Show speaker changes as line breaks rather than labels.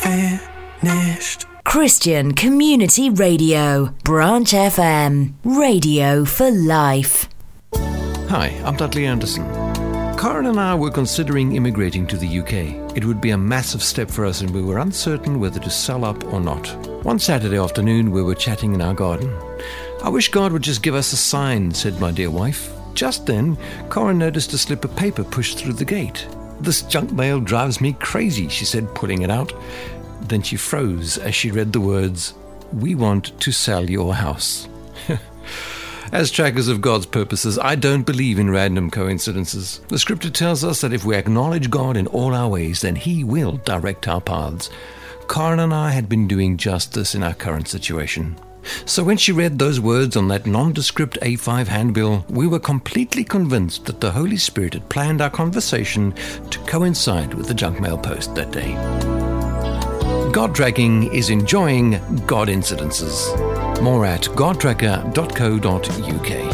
finished.
Christian Community Radio, Branch FM, radio for life.
Hi, I'm Dudley Anderson. Karen and I were considering immigrating to the UK. It would be a massive step for us and we were uncertain whether to sell up or not. One Saturday afternoon we were chatting in our garden. "I wish God would just give us a sign," said my dear wife. Just then, Karen noticed a slip of paper pushed through the gate. "This junk mail drives me crazy," she said, pulling it out. Then she froze as she read the words, "We want to sell your house." As trackers of God's purposes, I don't believe in random coincidences. The scripture tells us that if we acknowledge God in all our ways, then He will direct our paths. Karen and I had been doing just this in our current situation. So when she read those words on that nondescript A5 handbill, we were completely convinced that the Holy Spirit had planned our conversation to coincide with the junk mail post that day. God Tracking is enjoying God incidences. More at godtracker.co.uk.